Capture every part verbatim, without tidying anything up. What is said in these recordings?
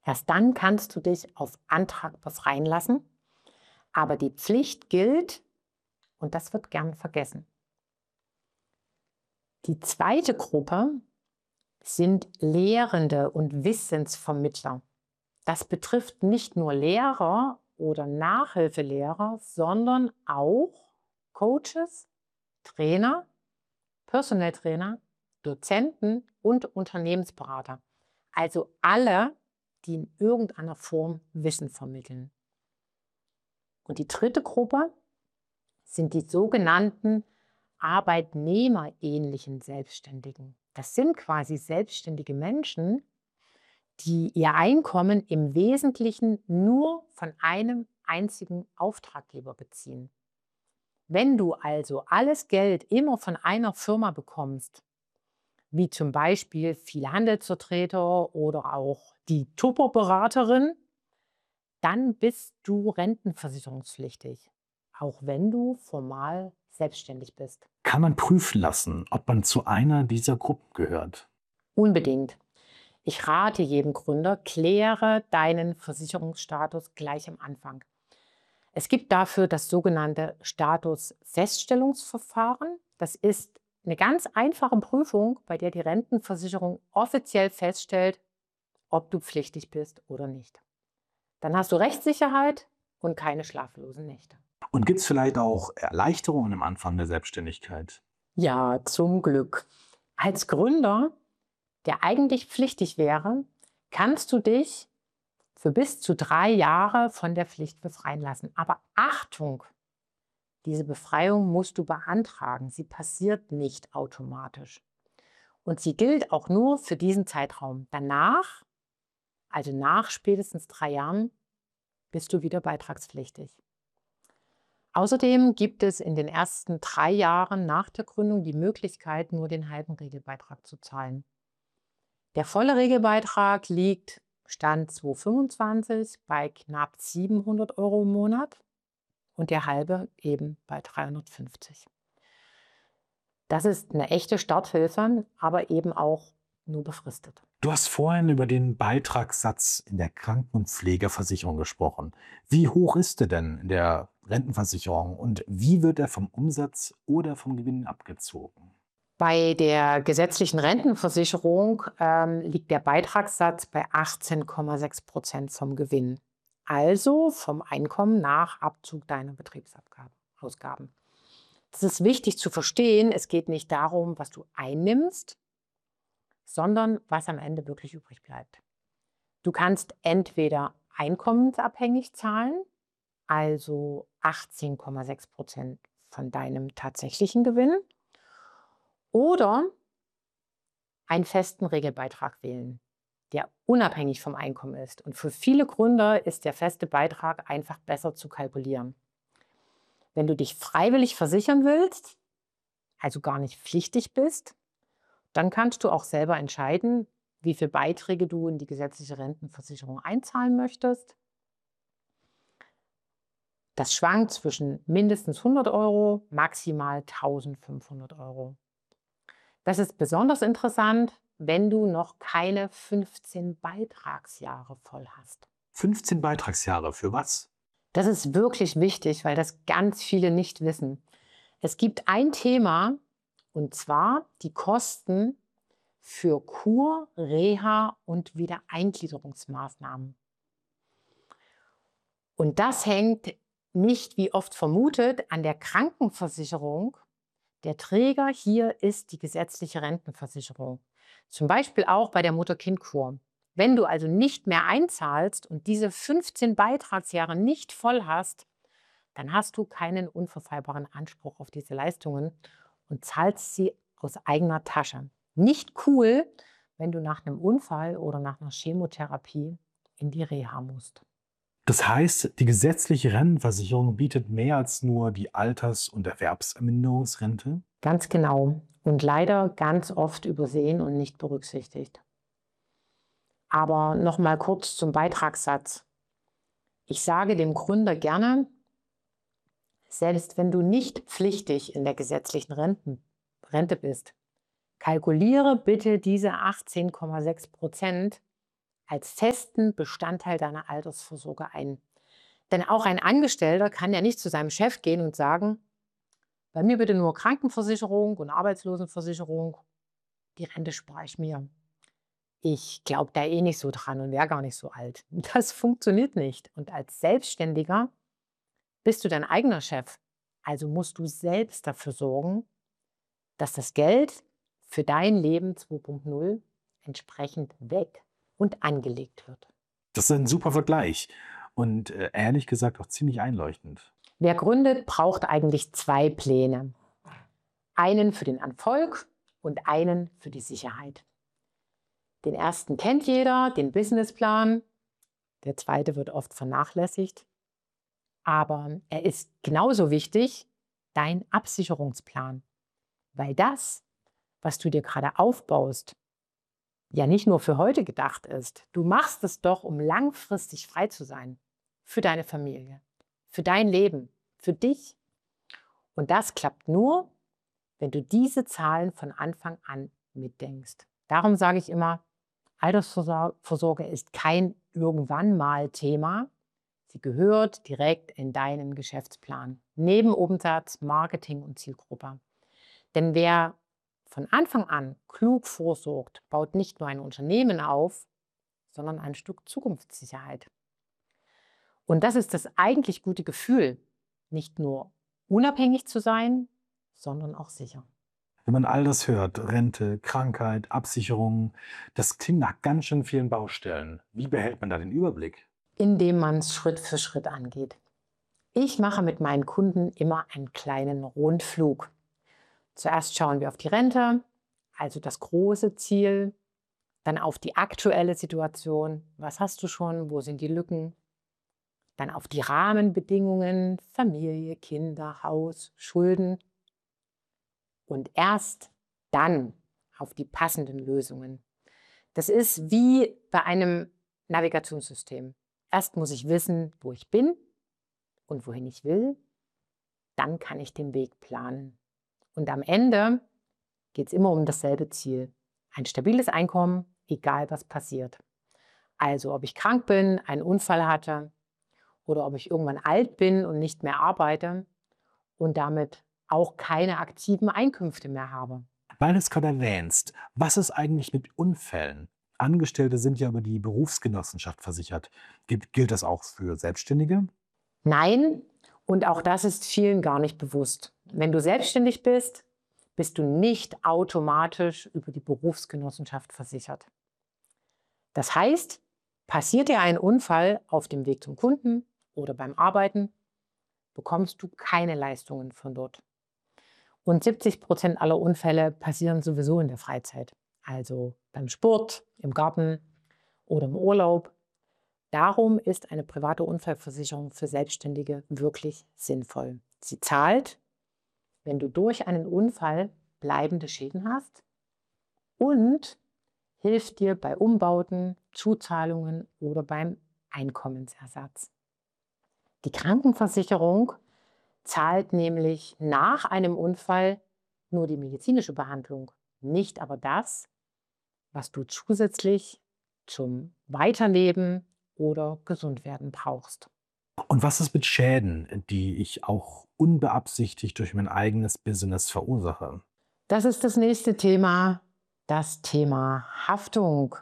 Erst dann kannst du dich auf Antrag befreien lassen, aber die Pflicht gilt und das wird gern vergessen. Die zweite Gruppe sind Lehrende und Wissensvermittler. Das betrifft nicht nur Lehrer oder Nachhilfelehrer, sondern auch Coaches, Trainer, Personal Trainer, Dozenten und Unternehmensberater. Also alle, die in irgendeiner Form Wissen vermitteln. Und die dritte Gruppe sind die sogenannten arbeitnehmerähnlichen Selbstständigen. Das sind quasi selbstständige Menschen, die ihr Einkommen im Wesentlichen nur von einem einzigen Auftraggeber beziehen. Wenn du also alles Geld immer von einer Firma bekommst, wie zum Beispiel viele Handelsvertreter oder auch die Tupper-Beraterin, dann bist du rentenversicherungspflichtig, auch wenn du formal selbstständig bist. Kann man prüfen lassen, ob man zu einer dieser Gruppen gehört? Unbedingt. Ich rate jedem Gründer, kläre deinen Versicherungsstatus gleich am Anfang. Es gibt dafür das sogenannte Statusfeststellungsverfahren. Das ist eine ganz einfache Prüfung, bei der die Rentenversicherung offiziell feststellt, ob du pflichtig bist oder nicht. Dann hast du Rechtssicherheit und keine schlaflosen Nächte. Und gibt es vielleicht auch Erleichterungen am Anfang der Selbstständigkeit? Ja, zum Glück. Als Gründer, der eigentlich pflichtig wäre, kannst du dich für bis zu drei Jahre von der Pflicht befreien lassen. Aber Achtung, diese Befreiung musst du beantragen. Sie passiert nicht automatisch. Und sie gilt auch nur für diesen Zeitraum. Danach, also nach spätestens drei Jahren, bist du wieder beitragspflichtig. Außerdem gibt es in den ersten drei Jahren nach der Gründung die Möglichkeit, nur den halben Regelbeitrag zu zahlen. Der volle Regelbeitrag liegt Stand zweitausendfünfundzwanzig bei knapp siebenhundert Euro im Monat und der halbe eben bei dreihundertfünfzig. Das ist eine echte Starthilfe, aber eben auch nur befristet. Du hast vorhin über den Beitragssatz in der Krankenpflegeversicherung gesprochen. Wie hoch ist der denn in der Rentenversicherung und wie wird er vom Umsatz oder vom Gewinn abgezogen? Bei der gesetzlichen Rentenversicherung ähm, liegt der Beitragssatz bei achtzehn Komma sechs Prozent vom Gewinn, also vom Einkommen nach Abzug deiner Betriebsausgaben. Das ist wichtig zu verstehen. Es geht nicht darum, was du einnimmst, sondern was am Ende wirklich übrig bleibt. Du kannst entweder einkommensabhängig zahlen, also achtzehn Komma sechs Prozent von deinem tatsächlichen Gewinn, oder einen festen Regelbeitrag wählen, der unabhängig vom Einkommen ist. Und für viele Gründer ist der feste Beitrag einfach besser zu kalkulieren. Wenn du dich freiwillig versichern willst, also gar nicht pflichtig bist, dann kannst du auch selber entscheiden, wie viele Beiträge du in die gesetzliche Rentenversicherung einzahlen möchtest. Das schwankt zwischen mindestens hundert Euro, maximal eintausendfünfhundert Euro. Das ist besonders interessant, wenn du noch keine fünfzehn Beitragsjahre voll hast. fünfzehn Beitragsjahre für was? Das ist wirklich wichtig, weil das ganz viele nicht wissen. Es gibt ein Thema, und zwar die Kosten für Kur-, Reha- und Wiedereingliederungsmaßnahmen. Und das hängt nicht, wie oft vermutet, an der Krankenversicherung. Der Träger hier ist die gesetzliche Rentenversicherung. Zum Beispiel auch bei der Mutter-Kind-Kur. Wenn du also nicht mehr einzahlst und diese fünfzehn Beitragsjahre nicht voll hast, dann hast du keinen unverfehlbaren Anspruch auf diese Leistungen und zahlst sie aus eigener Tasche. Nicht cool, wenn du nach einem Unfall oder nach einer Chemotherapie in die Reha musst. Das heißt, die gesetzliche Rentenversicherung bietet mehr als nur die Alters- und Erwerbsminderungsrente? Ganz genau. Und leider ganz oft übersehen und nicht berücksichtigt. Aber noch mal kurz zum Beitragssatz. Ich sage dem Gründer gerne, selbst wenn du nicht pflichtig in der gesetzlichen Renten, Rente bist, kalkuliere bitte diese achtzehn Komma sechs Prozent als festen Bestandteil deiner Altersvorsorge ein. Denn auch ein Angestellter kann ja nicht zu seinem Chef gehen und sagen, bei mir bitte nur Krankenversicherung und Arbeitslosenversicherung, die Rente spare ich mir. Ich glaube da eh nicht so dran und wäre gar nicht so alt. Das funktioniert nicht. Und als Selbstständiger bist du dein eigener Chef. Also musst du selbst dafür sorgen, dass das Geld für dein Leben zwei Punkt null entsprechend weg und angelegt wird. Das ist ein super Vergleich und, äh, ehrlich gesagt auch ziemlich einleuchtend. Wer gründet, braucht eigentlich zwei Pläne. Einen für den Erfolg und einen für die Sicherheit. Den ersten kennt jeder, den Businessplan. Der zweite wird oft vernachlässigt. Aber er ist genauso wichtig, dein Absicherungsplan. Weil das, was du dir gerade aufbaust, ja nicht nur für heute gedacht ist. Du machst es doch, um langfristig frei zu sein. Für deine Familie, für dein Leben, für dich. Und das klappt nur, wenn du diese Zahlen von Anfang an mitdenkst. Darum sage ich immer, Altersvorsorge ist kein Irgendwann-mal-Thema. Sie gehört direkt in deinen Geschäftsplan. Neben Umsatz, Marketing und Zielgruppe. Denn wer von Anfang an klug vorsorgt, baut nicht nur ein Unternehmen auf, sondern ein Stück Zukunftssicherheit. Und das ist das eigentlich gute Gefühl, nicht nur unabhängig zu sein, sondern auch sicher. Wenn man all das hört, Rente, Krankheit, Absicherung, das klingt nach ganz schön vielen Baustellen. Wie behält man da den Überblick? Indem man es Schritt für Schritt angeht. Ich mache mit meinen Kunden immer einen kleinen Rundflug. Zuerst schauen wir auf die Rente, also das große Ziel, dann auf die aktuelle Situation. Was hast du schon? Wo sind die Lücken? Dann auf die Rahmenbedingungen, Familie, Kinder, Haus, Schulden. Und erst dann auf die passenden Lösungen. Das ist wie bei einem Navigationssystem. Erst muss ich wissen, wo ich bin und wohin ich will. Dann kann ich den Weg planen. Und am Ende geht es immer um dasselbe Ziel. Ein stabiles Einkommen, egal was passiert. Also ob ich krank bin, einen Unfall hatte oder ob ich irgendwann alt bin und nicht mehr arbeite und damit auch keine aktiven Einkünfte mehr habe. Weil du es gerade erwähnst, was ist eigentlich mit Unfällen? Angestellte sind ja über die Berufsgenossenschaft versichert. Gilt gilt das auch für Selbstständige? Nein, und auch das ist vielen gar nicht bewusst. Wenn du selbstständig bist, bist du nicht automatisch über die Berufsgenossenschaft versichert. Das heißt, passiert dir ein Unfall auf dem Weg zum Kunden oder beim Arbeiten, bekommst du keine Leistungen von dort. Und siebzig Prozent aller Unfälle passieren sowieso in der Freizeit, also beim Sport, im Garten oder im Urlaub. Darum ist eine private Unfallversicherung für Selbstständige wirklich sinnvoll. Sie zahlt, wenn du durch einen Unfall bleibende Schäden hast und hilft dir bei Umbauten, Zuzahlungen oder beim Einkommensersatz. Die Krankenversicherung zahlt nämlich nach einem Unfall nur die medizinische Behandlung, nicht aber das, was du zusätzlich zum Weiterleben oder Gesundwerden brauchst. Und was ist mit Schäden, die ich auch unbeabsichtigt durch mein eigenes Business verursache? Das ist das nächste Thema, das Thema Haftung.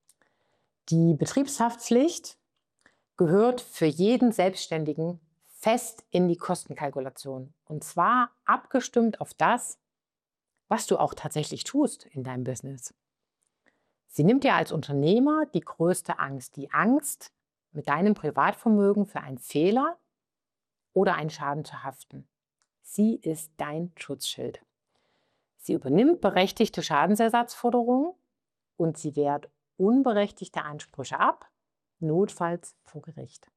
Die Betriebshaftpflicht gehört für jeden Selbstständigen fest in die Kostenkalkulation. Und zwar abgestimmt auf das, was du auch tatsächlich tust in deinem Business. Sie nimmt dir als Unternehmer die größte Angst, die Angst, mit deinem Privatvermögen für einen Fehler oder einen Schaden zu haften. Sie ist dein Schutzschild. Sie übernimmt berechtigte Schadensersatzforderungen und sie wehrt unberechtigte Ansprüche ab, notfalls vor Gericht.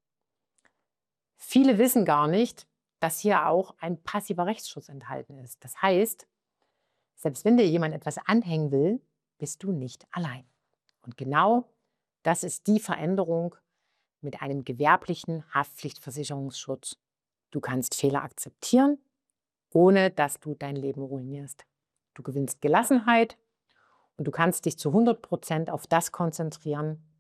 Viele wissen gar nicht, dass hier auch ein passiver Rechtsschutz enthalten ist. Das heißt, selbst wenn dir jemand etwas anhängen will, bist du nicht allein. Und genau das ist die Veränderung mit einem gewerblichen Haftpflichtversicherungsschutz. Du kannst Fehler akzeptieren, ohne dass du dein Leben ruinierst. Du gewinnst Gelassenheit und du kannst dich zu hundert Prozent auf das konzentrieren,